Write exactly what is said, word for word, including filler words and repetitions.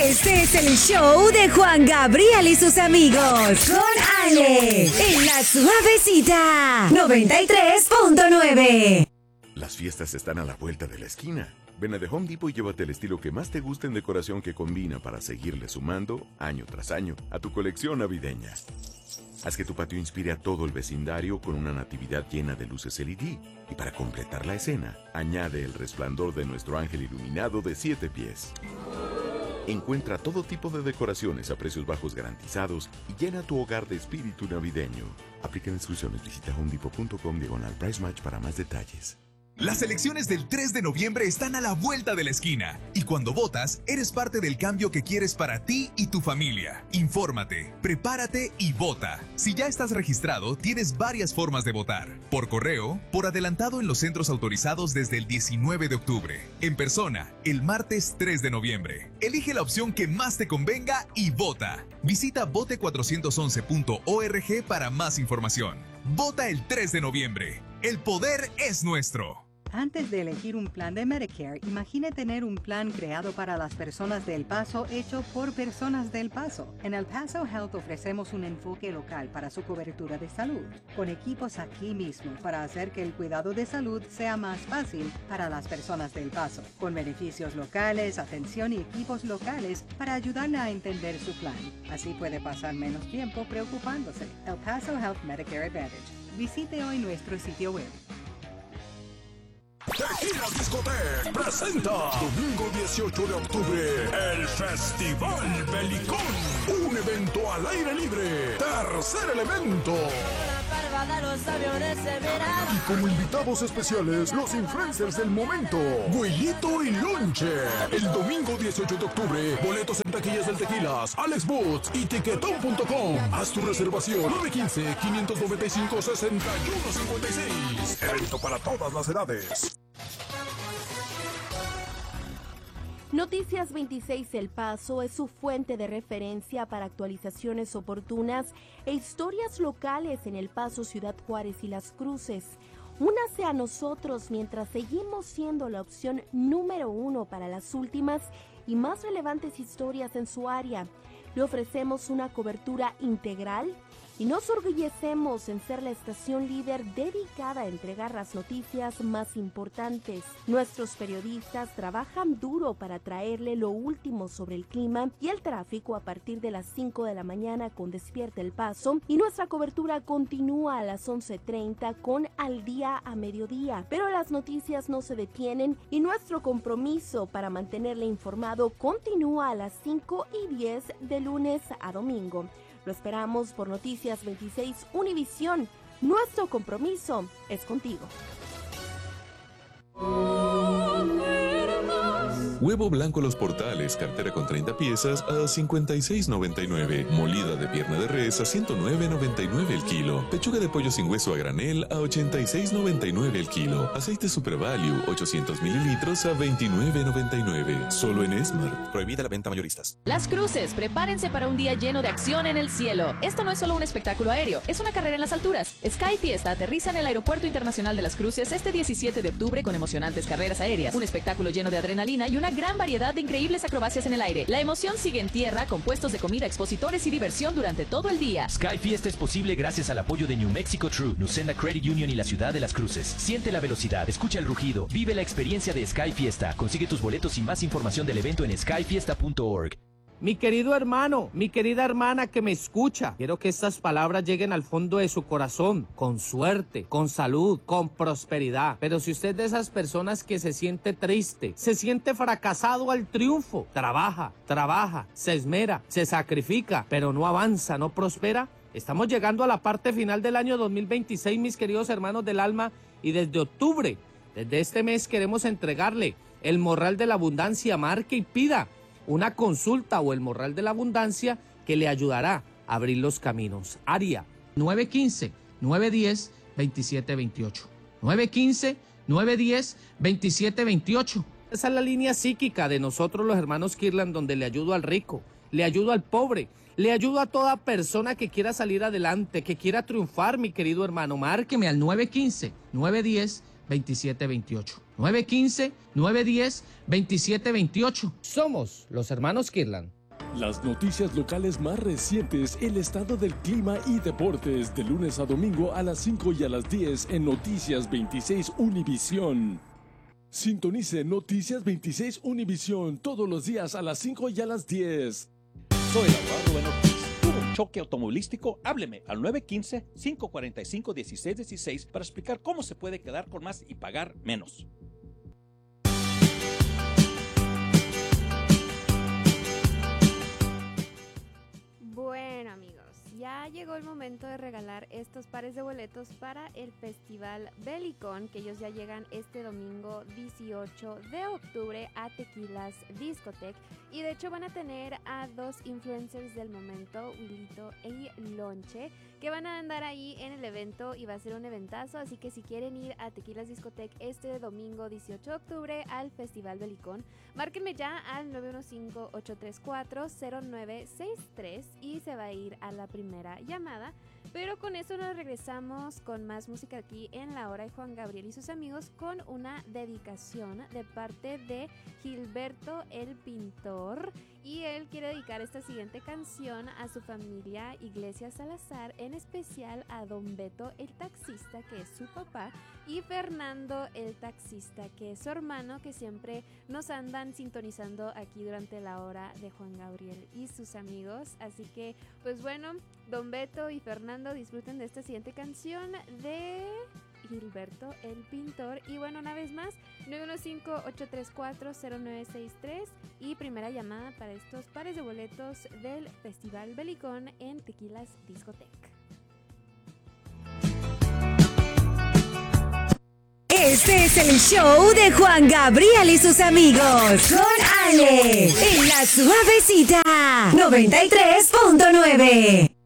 Este es el show de Juan Gabriel y sus amigos. Con Ale, en La Suavecita, noventa y tres punto nueve. Las fiestas están a la vuelta de la esquina. Ven a The Home Depot y llévate el estilo que más te guste en decoración que combina para seguirle sumando, año tras año, a tu colección navideña. Haz que tu patio inspire a todo el vecindario con una natividad llena de luces L E D. Y para completar la escena, añade el resplandor de nuestro ángel iluminado de siete pies. Encuentra todo tipo de decoraciones a precios bajos garantizados y llena tu hogar de espíritu navideño. Aplican exclusiones. Visita homedepot punto com diagonal price match para más detalles. Las elecciones del tres de noviembre están a la vuelta de la esquina. Y cuando votas, eres parte del cambio que quieres para ti y tu familia. Infórmate, prepárate y vota. Si ya estás registrado, tienes varias formas de votar. Por correo, por adelantado en los centros autorizados desde el diecinueve de octubre. En persona, el martes tres de noviembre. Elige la opción que más te convenga y vota. Visita vote cuatrocientos once punto org para más información. Vota el tres de noviembre. El poder es nuestro. Antes de elegir un plan de Medicare, imagine tener un plan creado para las personas de El Paso, hecho por personas de El Paso. En El Paso Health ofrecemos un enfoque local para su cobertura de salud, con equipos aquí mismo para hacer que el cuidado de salud sea más fácil para las personas de El Paso, con beneficios locales, atención y equipos locales para ayudarle a entender su plan. Así puede pasar menos tiempo preocupándose. El Paso Health Medicare Advantage. Visite hoy nuestro sitio web. Tequila Discotec presenta domingo dieciocho de octubre el Festival Belicón, un evento al aire libre. Tercer Elemento. Y como invitados especiales, los influencers del momento, Güelito y Lonche. El domingo dieciocho de octubre, boletos en taquillas del Tequilas, Alex Boots y tiquetón punto com. Haz tu reservación nueve uno cinco, cinco nueve cinco, seis uno cinco seis. Evento para todas las edades. Noticias veintiséis El Paso es su fuente de referencia para actualizaciones oportunas e historias locales en El Paso, Ciudad Juárez y Las Cruces. Únase a nosotros mientras seguimos siendo la opción número uno para las últimas y más relevantes historias en su área. Le ofrecemos una cobertura integral y nos orgullecemos en ser la estación líder dedicada a entregar las noticias más importantes. Nuestros periodistas trabajan duro para traerle lo último sobre el clima y el tráfico a partir de las cinco de la mañana con Despierta El Paso, y nuestra cobertura continúa a las once treinta con Al Día a Mediodía. Pero las noticias no se detienen y nuestro compromiso para mantenerle informado continúa a las cinco y diez de lunes a domingo. Lo esperamos por Noticias veintiséis Univisión. Nuestro compromiso es contigo. Huevo blanco Los Portales, cartera con treinta piezas a cincuenta y seis noventa y nueve. Molida de pierna de res a ciento nueve noventa y nueve el kilo. Pechuga de pollo sin hueso a granel a ochenta y seis noventa y nueve el kilo. Aceite Super Value ochocientos mililitros a veintinueve noventa y nueve. Solo en Esmar. Prohibida la venta mayoristas. Las Cruces, prepárense para un día lleno de acción en el cielo. Esto no es solo un espectáculo aéreo, es una carrera en las alturas. Sky Fiesta aterriza en el Aeropuerto Internacional de Las Cruces este diecisiete de octubre con emocionantes carreras aéreas, un espectáculo lleno de adrenalina y una gran variedad de increíbles acrobacias en el aire. La emoción sigue en tierra con puestos de comida, expositores y diversión durante todo el día. Sky Fiesta es posible gracias al apoyo de New Mexico True, Nucena Credit Union y la ciudad de Las Cruces. Siente la velocidad, escucha el rugido, vive la experiencia de Sky Fiesta. Consigue tus boletos y más información del evento en sky fiesta punto org. Mi querido hermano, mi querida hermana que me escucha, quiero que estas palabras lleguen al fondo de su corazón, con suerte, con salud, con prosperidad. Pero si usted es de esas personas que se siente triste, se siente fracasado al triunfo, trabaja, trabaja, se esmera, se sacrifica, pero no avanza, no prospera, estamos llegando a la parte final del año dos mil veintiséis, mis queridos hermanos del alma, y desde octubre, desde este mes queremos entregarle el morral de la abundancia. Marque y pida una consulta o el morral de la abundancia que le ayudará a abrir los caminos. Área nueve uno cinco, nueve uno cero, dos siete dos ocho. nueve uno cinco, nueve uno cero, dos siete dos ocho. Esa es la línea psíquica de nosotros los hermanos Kirlan, donde le ayudo al rico, le ayudo al pobre, le ayudo a toda persona que quiera salir adelante, que quiera triunfar, mi querido hermano. Márqueme al nueve uno cinco, nueve uno cero, dos siete dos ocho. nueve uno cinco, nueve uno cero, dos siete dos ocho. Somos los hermanos Kirlan. Las noticias locales más recientes, el estado del clima y deportes, de lunes a domingo a las cinco y a las diez en Noticias veintiséis Univisión. Sintonice Noticias veintiséis Univisión todos los días a las cinco y a las diez. Soy el abogado Rubén Ortiz. ¿Tuvo un choque automovilístico? Hábleme al nueve uno cinco, cinco cuatro cinco, uno seis uno seis para explicar cómo se puede quedar con más y pagar menos. Bueno, amigos, ya llegó el momento de regalar estos pares de boletos para el Festival Belicón, que ellos ya llegan este domingo dieciocho de octubre a Tequilas Discotech. Y de hecho van a tener a dos influencers del momento, Wilito y Lonche, que van a andar ahí en el evento y va a ser un eventazo. Así que si quieren ir a Tequilas Discotech este domingo dieciocho de octubre al Festival Belicón, márquenme ya al nueve uno cinco, ocho tres cuatro, cero nueve seis tres y se va a ir a la primera llamada. Pero con eso nos regresamos con más música aquí en La Hora de Juan Gabriel y sus amigos, con una dedicación de parte de Gilberto el Pintor. Y él quiere dedicar esta siguiente canción a su familia Iglesias Salazar, en especial a Don Beto el taxista, que es su papá, y Fernando el taxista, que es su hermano, que siempre nos andan sintonizando aquí durante La Hora de Juan Gabriel y sus amigos. Así que, pues bueno, Don Beto y Fernando, disfruten de esta siguiente canción de Gilberto el Pintor. Y bueno, una vez más, nueve uno cinco, ocho tres cuatro, cero nueve seis tres y primera llamada para estos pares de boletos del Festival Belicón en Tequilas Discotech. Este es el show de Juan Gabriel y sus amigos, con Ale, en La Suavecita noventa y tres punto nueve.